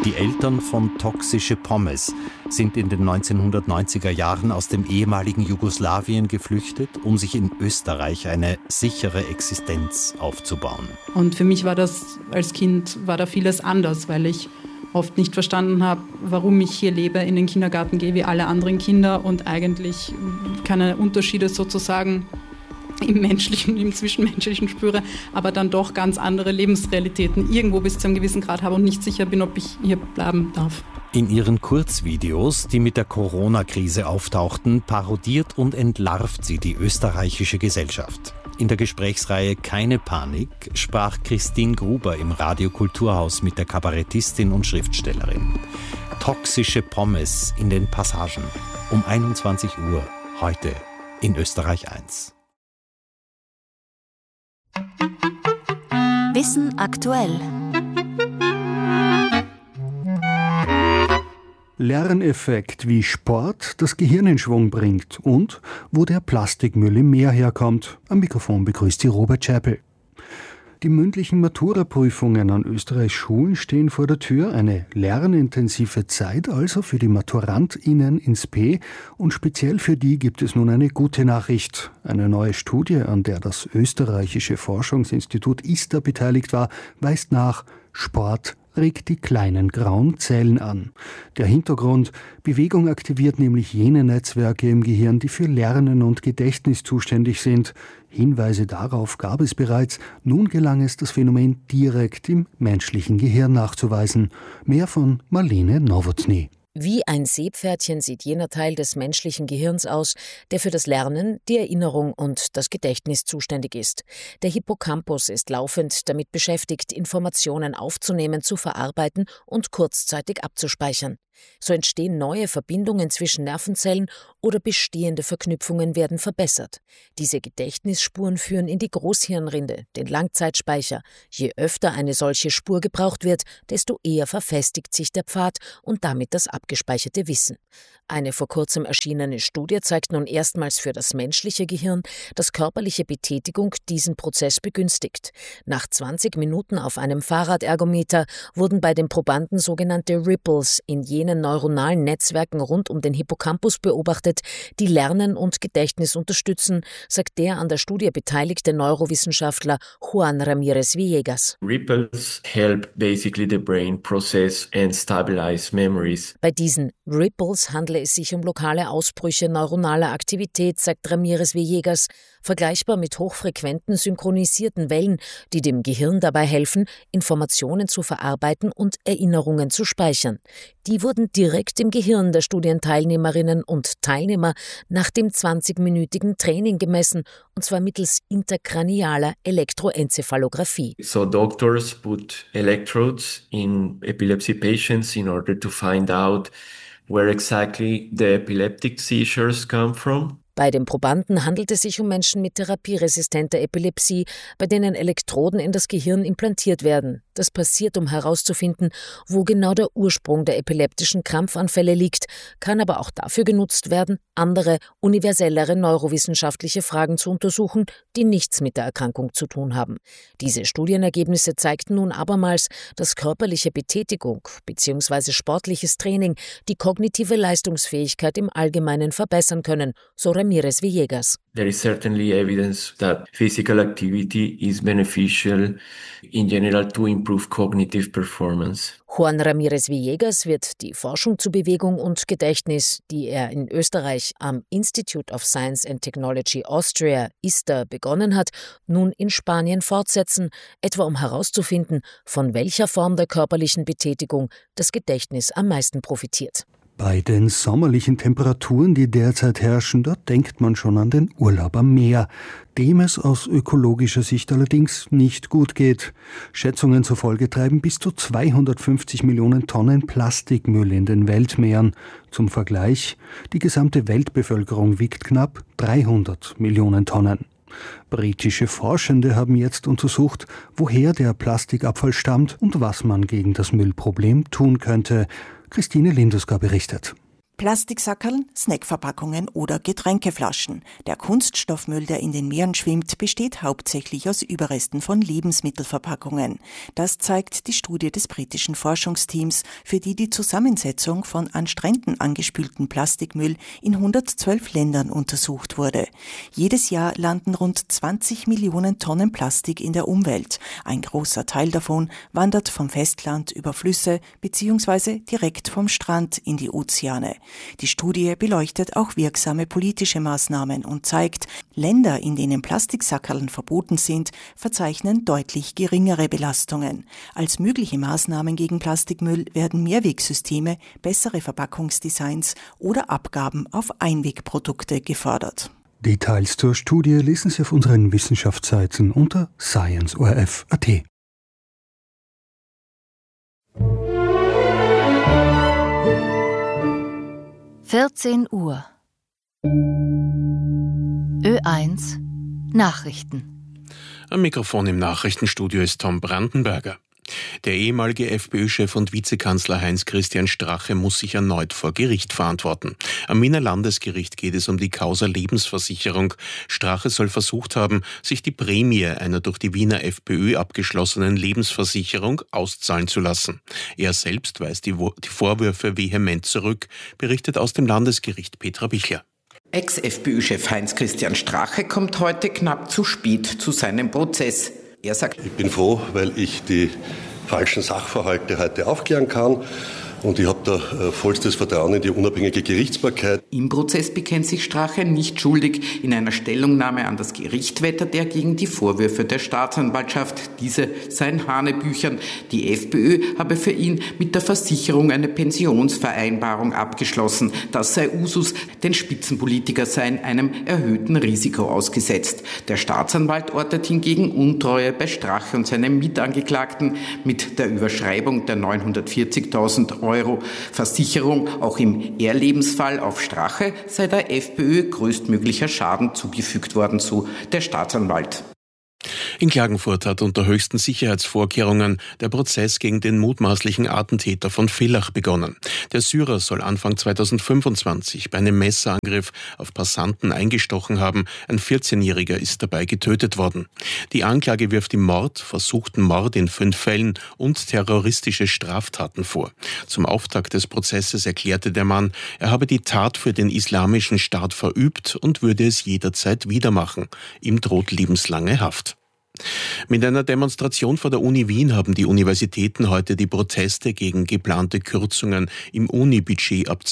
Die Eltern von Toxische Pommes sind in den 1990er Jahren aus dem ehemaligen Jugoslawien geflüchtet, um sich in Österreich eine sichere Existenz aufzubauen. Und für mich war das als Kind da vieles anders, weil ich oft nicht verstanden habe, warum ich hier lebe, in den Kindergarten gehe wie alle anderen Kinder und eigentlich keine Unterschiede sozusagen im Menschlichen und im Zwischenmenschlichen spüre, aber dann doch ganz andere Lebensrealitäten irgendwo bis zu einem gewissen Grad habe und nicht sicher bin, ob ich hier bleiben darf. In ihren Kurzvideos, die mit der Corona-Krise auftauchten, parodiert und entlarvt sie die österreichische Gesellschaft. In der Gesprächsreihe Keine Panik sprach Christine Gruber im Radio Kulturhaus mit der Kabarettistin und Schriftstellerin. Toxische Pommes in den Passagen. Um 21 Uhr, heute in Österreich 1. Wissen aktuell. Lerneffekt, wie Sport das Gehirn in Schwung bringt und wo der Plastikmüll im Meer herkommt. Am Mikrofon begrüßt Sie Robert Schäpel. Die mündlichen Maturaprüfungen an Österreichs Schulen stehen vor der Tür. Eine lernintensive Zeit also für die MaturantInnen ins P. Und speziell für die gibt es nun eine gute Nachricht. Eine neue Studie, an der das österreichische Forschungsinstitut ISTA beteiligt war, weist nach: Sport regt die kleinen grauen Zellen an. Der Hintergrund: Bewegung aktiviert nämlich jene Netzwerke im Gehirn, die für Lernen und Gedächtnis zuständig sind. Hinweise darauf gab es bereits. Nun gelang es, das Phänomen direkt im menschlichen Gehirn nachzuweisen. Mehr von Marlene Nowotny. Wie ein Seepferdchen sieht jener Teil des menschlichen Gehirns aus, der für das Lernen, die Erinnerung und das Gedächtnis zuständig ist. Der Hippocampus ist laufend damit beschäftigt, Informationen aufzunehmen, zu verarbeiten und kurzzeitig abzuspeichern. So entstehen neue Verbindungen zwischen Nervenzellen oder bestehende Verknüpfungen werden verbessert. Diese Gedächtnisspuren führen in die Großhirnrinde, den Langzeitspeicher. Je öfter eine solche Spur gebraucht wird, desto eher verfestigt sich der Pfad und damit das abgespeicherte Wissen. Eine vor kurzem erschienene Studie zeigt nun erstmals für das menschliche Gehirn, dass körperliche Betätigung diesen Prozess begünstigt. Nach 20 Minuten auf einem Fahrradergometer wurden bei den Probanden sogenannte Ripples in jenen neuronalen Netzwerken rund um den Hippocampus beobachtet, die Lernen und Gedächtnis unterstützen, sagt der an der Studie beteiligte Neurowissenschaftler Juan Ramírez Villegas. Ripples help basically the brain process and stabilize memories. Bei diesen Ripples handle es sich um lokale Ausbrüche neuronaler Aktivität, sagt Ramírez Villegas, vergleichbar mit hochfrequenten synchronisierten Wellen, die dem Gehirn dabei helfen, Informationen zu verarbeiten und Erinnerungen zu speichern. Die wurden direkt im Gehirn der Studienteilnehmerinnen und Teilnehmer nach dem 20-minütigen Training gemessen, und zwar mittels interkranialer Elektroenzephalographie. So doctors put electrodes in epilepsy patients in order to find out where exactly the epileptic seizures come from. Bei den Probanden handelt es sich um Menschen mit therapieresistenter Epilepsie, bei denen Elektroden in das Gehirn implantiert werden. Das passiert, um herauszufinden, wo genau der Ursprung der epileptischen Krampfanfälle liegt, kann aber auch dafür genutzt werden, andere, universellere neurowissenschaftliche Fragen zu untersuchen, die nichts mit der Erkrankung zu tun haben. Diese Studienergebnisse zeigten nun abermals, dass körperliche Betätigung bzw. sportliches Training die kognitive Leistungsfähigkeit im Allgemeinen verbessern können, so Ramírez Villegas. There is certainly evidence that physical activity is beneficial in general to improve cognitive performance. Juan Ramírez Villegas wird die Forschung zu Bewegung und Gedächtnis, die er in Österreich am Institute of Science and Technology Austria, ISTA, begonnen hat, nun in Spanien fortsetzen, etwa um herauszufinden, von welcher Form der körperlichen Betätigung das Gedächtnis am meisten profitiert. Bei den sommerlichen Temperaturen, die derzeit herrschen, da denkt man schon an den Urlaub am Meer, dem es aus ökologischer Sicht allerdings nicht gut geht. Schätzungen zufolge treiben bis zu 250 Millionen Tonnen Plastikmüll in den Weltmeeren. Zum Vergleich, die gesamte Weltbevölkerung wiegt knapp 300 Millionen Tonnen. Britische Forschende haben jetzt untersucht, woher der Plastikabfall stammt und was man gegen das Müllproblem tun könnte. Christine Linduska berichtet. Plastiksackerln, Snackverpackungen oder Getränkeflaschen. Der Kunststoffmüll, der in den Meeren schwimmt, besteht hauptsächlich aus Überresten von Lebensmittelverpackungen. Das zeigt die Studie des britischen Forschungsteams, für die die Zusammensetzung von an Stränden angespülten Plastikmüll in 112 Ländern untersucht wurde. Jedes Jahr landen rund 20 Millionen Tonnen Plastik in der Umwelt. Ein großer Teil davon wandert vom Festland über Flüsse bzw. direkt vom Strand in die Ozeane. Die Studie beleuchtet auch wirksame politische Maßnahmen und zeigt, Länder, in denen Plastiksackerln verboten sind, verzeichnen deutlich geringere Belastungen. Als mögliche Maßnahmen gegen Plastikmüll werden Mehrwegsysteme, bessere Verpackungsdesigns oder Abgaben auf Einwegprodukte gefordert. Details zur Studie lesen Sie auf unseren Wissenschaftsseiten unter science.orf.at. 14 Uhr. Ö1 Nachrichten. Am Mikrofon im Nachrichtenstudio ist Tom Brandenberger. Der ehemalige FPÖ-Chef und Vizekanzler Heinz-Christian Strache muss sich erneut vor Gericht verantworten. Am Wiener Landesgericht geht es um die Causa Lebensversicherung. Strache soll versucht haben, sich die Prämie einer durch die Wiener FPÖ abgeschlossenen Lebensversicherung auszahlen zu lassen. Er selbst weist die Vorwürfe vehement zurück, berichtet aus dem Landesgericht Petra Bichler. Ex-FPÖ-Chef Heinz-Christian Strache kommt heute knapp zu spät zu seinem Prozess. Er sagt, ich bin froh, weil ich die falschen Sachverhalte heute aufklären kann. Und ich habe da vollstes Vertrauen in die unabhängige Gerichtsbarkeit. Im Prozess bekennt sich Strache nicht schuldig. In einer Stellungnahme an das Gericht wettert er gegen die Vorwürfe der Staatsanwaltschaft. Diese seien Hanebüchern. Die FPÖ habe für ihn mit der Versicherung eine Pensionsvereinbarung abgeschlossen. Das sei Usus, denn Spitzenpolitiker seien einem erhöhten Risiko ausgesetzt. Der Staatsanwalt ortet hingegen Untreue bei Strache und seinem Mitangeklagten. Mit der Überschreibung der 940.000 Euro Versicherung auch im Ehrlebensfall auf Strache sei der FPÖ größtmöglicher Schaden zugefügt worden, so der Staatsanwalt. In Klagenfurt hat unter höchsten Sicherheitsvorkehrungen der Prozess gegen den mutmaßlichen Attentäter von Villach begonnen. Der Syrer soll Anfang 2025 bei einem Messerangriff auf Passanten eingestochen haben. Ein 14-Jähriger ist dabei getötet worden. Die Anklage wirft ihm Mord, versuchten Mord in 5 Fällen und terroristische Straftaten vor. Zum Auftakt des Prozesses erklärte der Mann, er habe die Tat für den Islamischen Staat verübt und würde es jederzeit wieder machen. Ihm droht lebenslange Haft. Mit einer Demonstration vor der Uni Wien haben die Universitäten heute die Proteste gegen geplante Kürzungen im Uni-Budget ab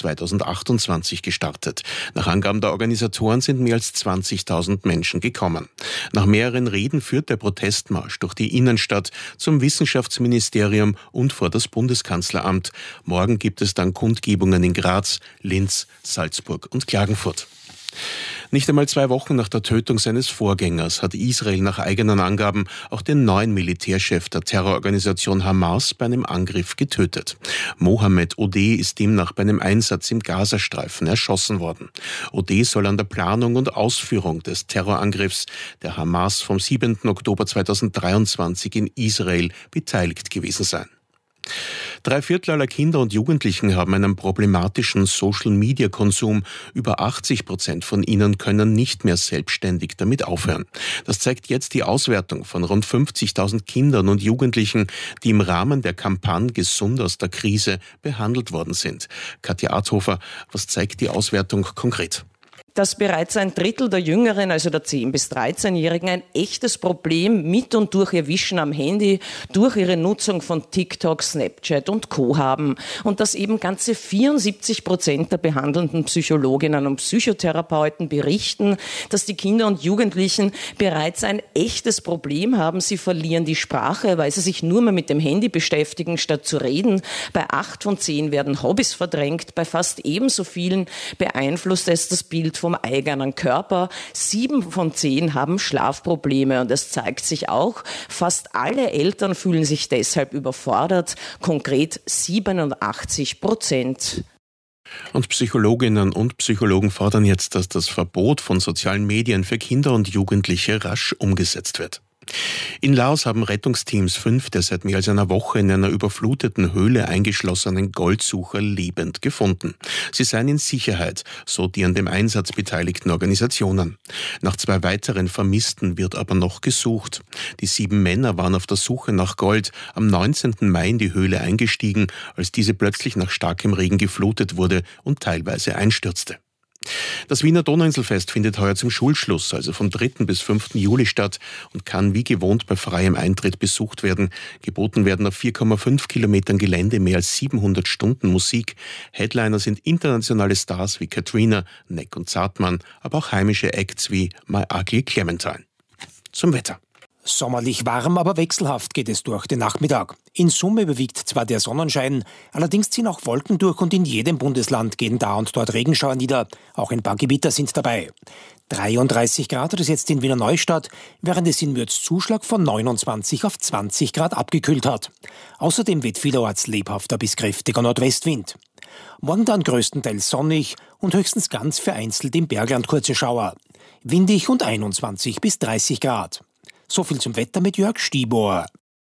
2028 gestartet. Nach Angaben der Organisatoren sind mehr als 20.000 Menschen gekommen. Nach mehreren Reden führt der Protestmarsch durch die Innenstadt zum Wissenschaftsministerium und vor das Bundeskanzleramt. Morgen gibt es dann Kundgebungen in Graz, Linz, Salzburg und Klagenfurt. Nicht einmal 2 Wochen nach der Tötung seines Vorgängers hat Israel nach eigenen Angaben auch den neuen Militärchef der Terrororganisation Hamas bei einem Angriff getötet. Mohammed Odeh ist demnach bei einem Einsatz im Gazastreifen erschossen worden. Odeh soll an der Planung und Ausführung des Terrorangriffs der Hamas vom 7. Oktober 2023 in Israel beteiligt gewesen sein. 3/4 aller Kinder und Jugendlichen haben einen problematischen Social-Media-Konsum. Über 80% von ihnen können nicht mehr selbstständig damit aufhören. Das zeigt jetzt die Auswertung von rund 50.000 Kindern und Jugendlichen, die im Rahmen der Kampagne Gesund aus der Krise behandelt worden sind. Katja Arthofer, was zeigt die Auswertung konkret? Dass bereits ein Drittel der Jüngeren, also der 10- bis 13-Jährigen, ein echtes Problem mit und durch ihr Wischen am Handy, durch ihre Nutzung von TikTok, Snapchat und Co. haben. Und dass eben ganze 74% der behandelnden Psychologinnen und Psychotherapeuten berichten, dass die Kinder und Jugendlichen bereits ein echtes Problem haben. Sie verlieren die Sprache, weil sie sich nur mehr mit dem Handy beschäftigen, statt zu reden. Bei 8 von 10 werden Hobbys verdrängt. Bei fast ebenso vielen beeinflusst es das Bild vom eigenen Körper. 7 von 10 haben Schlafprobleme und es zeigt sich auch, fast alle Eltern fühlen sich deshalb überfordert, konkret 87%. Und Psychologinnen und Psychologen fordern jetzt, dass das Verbot von sozialen Medien für Kinder und Jugendliche rasch umgesetzt wird. In Laos haben Rettungsteams 5 der seit mehr als einer Woche in einer überfluteten Höhle eingeschlossenen Goldsucher lebend gefunden. Sie seien in Sicherheit, so die an dem Einsatz beteiligten Organisationen. Nach 2 weiteren Vermissten wird aber noch gesucht. Die 7 Männer waren auf der Suche nach Gold am 19. Mai in die Höhle eingestiegen, als diese plötzlich nach starkem Regen geflutet wurde und teilweise einstürzte. Das Wiener Donauinselfest findet heuer zum Schulschluss, also vom 3. bis 5. Juli statt und kann wie gewohnt bei freiem Eintritt besucht werden. Geboten werden auf 4,5 Kilometern Gelände mehr als 700 Stunden Musik. Headliner sind internationale Stars wie Katrina, Neck und Zartmann, aber auch heimische Acts wie My Ugly Clementine. Zum Wetter. Sommerlich warm, aber wechselhaft geht es durch den Nachmittag. In Summe überwiegt zwar der Sonnenschein, allerdings ziehen auch Wolken durch und in jedem Bundesland gehen da und dort Regenschauer nieder. Auch ein paar Gewitter sind dabei. 33 Grad hat es jetzt in Wiener Neustadt, während es in Mürz Zuschlag von 29 auf 20 Grad abgekühlt hat. Außerdem weht vielerorts lebhafter bis kräftiger Nordwestwind. Morgen dann größtenteils sonnig und höchstens ganz vereinzelt im Bergland kurze Schauer. Windig und 21 bis 30 Grad. So viel zum Wetter mit Jörg Stiebohr.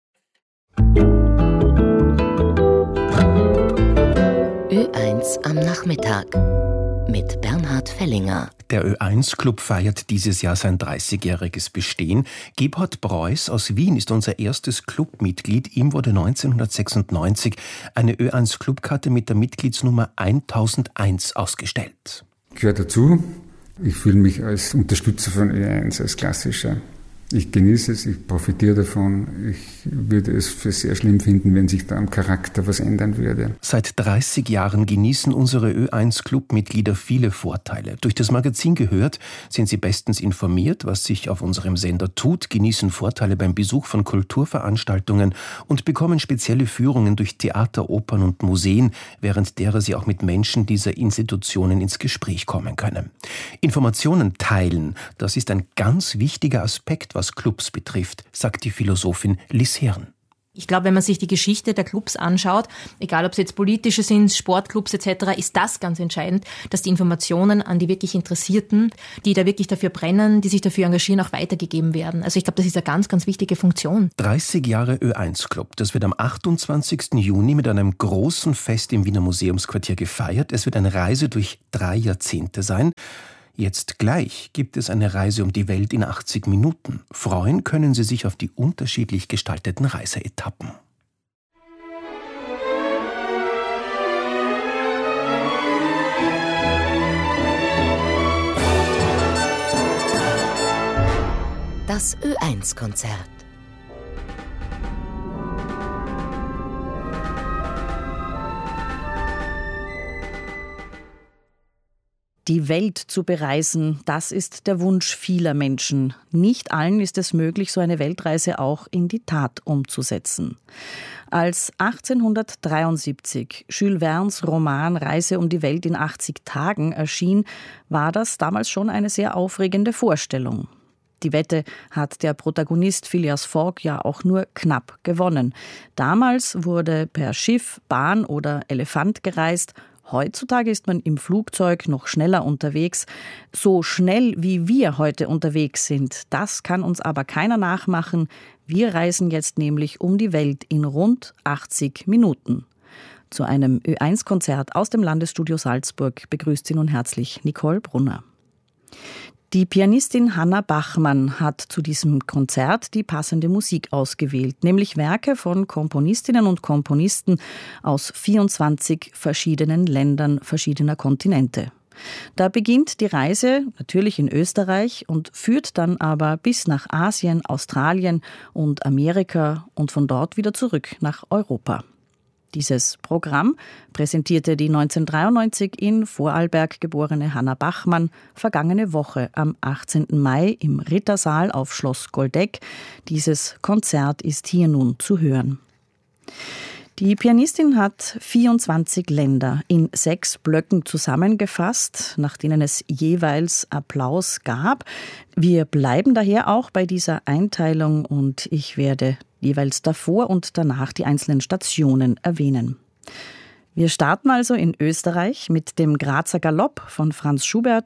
Ö1 am Nachmittag mit Bernhard Fellinger. Der Ö1-Club feiert dieses Jahr sein 30-jähriges Bestehen. Gebhard Preuß aus Wien ist unser erstes Clubmitglied. Ihm wurde 1996 eine Ö1-Clubkarte mit der Mitgliedsnummer 1001 ausgestellt. Gehört dazu. Ich fühle mich als Unterstützer von Ö1, als klassischer. Ich genieße es, ich profitiere davon. Ich würde es für sehr schlimm finden, wenn sich da am Charakter was ändern würde. Seit 30 Jahren genießen unsere Ö1-Clubmitglieder viele Vorteile. Durch das Magazin Gehört sind sie bestens informiert, was sich auf unserem Sender tut, genießen Vorteile beim Besuch von Kulturveranstaltungen und bekommen spezielle Führungen durch Theater, Opern und Museen, während derer sie auch mit Menschen dieser Institutionen ins Gespräch kommen können. Informationen teilen, das ist ein ganz wichtiger Aspekt, was Clubs betrifft, sagt die Philosophin Liz Herren. Ich glaube, wenn man sich die Geschichte der Clubs anschaut, egal ob es jetzt politische sind, Sportclubs etc., ist das ganz entscheidend, dass die Informationen an die wirklich Interessierten, die da wirklich dafür brennen, die sich dafür engagieren, auch weitergegeben werden. Also ich glaube, das ist eine ganz, ganz wichtige Funktion. 30 Jahre Ö1-Club. Das wird am 28. Juni mit einem großen Fest im Wiener Museumsquartier gefeiert. Es wird eine Reise durch 3 Jahrzehnte sein. Jetzt gleich gibt es eine Reise um die Welt in 80 Minuten. Freuen können Sie sich auf die unterschiedlich gestalteten Reiseetappen. Das Ö1-Konzert. Die Welt zu bereisen, das ist der Wunsch vieler Menschen. Nicht allen ist es möglich, so eine Weltreise auch in die Tat umzusetzen. Als 1873 Jules Vernes Roman Reise um die Welt in 80 Tagen erschien, war das damals schon eine sehr aufregende Vorstellung. Die Wette hat der Protagonist Phileas Fogg ja auch nur knapp gewonnen. Damals wurde per Schiff, Bahn oder Elefant gereist. Heutzutage ist man im Flugzeug noch schneller unterwegs. So schnell wie wir heute unterwegs sind, das kann uns aber keiner nachmachen. Wir reisen jetzt nämlich um die Welt in rund 80 Minuten. Zu einem Ö1-Konzert aus dem Landesstudio Salzburg begrüßt Sie nun herzlich Nicole Brunner. Die Pianistin Hanna Bachmann hat zu diesem Konzert die passende Musik ausgewählt, nämlich Werke von Komponistinnen und Komponisten aus 24 verschiedenen Ländern verschiedener Kontinente. Da beginnt die Reise natürlich in Österreich und führt dann aber bis nach Asien, Australien und Amerika und von dort wieder zurück nach Europa. Dieses Programm präsentierte die 1993 in Vorarlberg geborene Hanna Bachmann vergangene Woche am 18. Mai im Rittersaal auf Schloss Goldeck. Dieses Konzert ist hier nun zu hören. Die Pianistin hat 24 Länder in 6 Blöcken zusammengefasst, nach denen es jeweils Applaus gab. Wir bleiben daher auch bei dieser Einteilung und ich werde jeweils davor und danach die einzelnen Stationen erwähnen. Wir starten also in Österreich mit dem Grazer Galopp von Franz Schubert.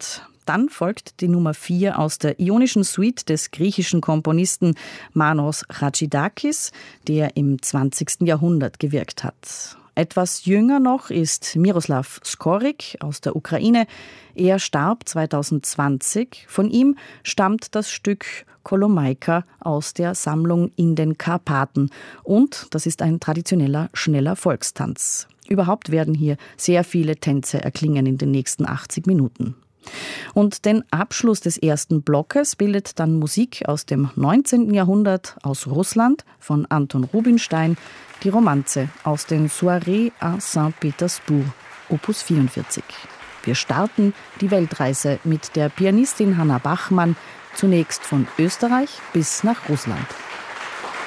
Dann folgt die Nummer 4 aus der Ionischen Suite des griechischen Komponisten Manos Chatchidakis, der im 20. Jahrhundert gewirkt hat. Etwas jünger noch ist Miroslav Skorik aus der Ukraine. Er starb 2020. Von ihm stammt das Stück Kolomaika aus der Sammlung In den Karpaten. Und das ist ein traditioneller, schneller Volkstanz. Überhaupt werden hier sehr viele Tänze erklingen in den nächsten 80 Minuten. Und den Abschluss des ersten Blockes bildet dann Musik aus dem 19. Jahrhundert aus Russland von Anton Rubinstein, die Romanze aus den Soirées à Saint-Pétersbourg, Opus 44. Wir starten die Weltreise mit der Pianistin Hanna Bachmann, zunächst von Österreich bis nach Russland.